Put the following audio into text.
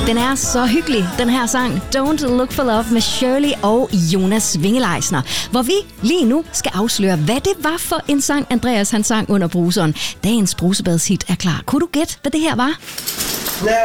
Den er så hyggelig, den her sang Don't Look for Love med Shirley og Jonas Winge-Leisner, hvor vi lige nu skal afsløre, hvad det var for en sang, Andreas han sang under bruseren. Dagens brusebadshit er klar. Kunne du gætte, hvad det her var?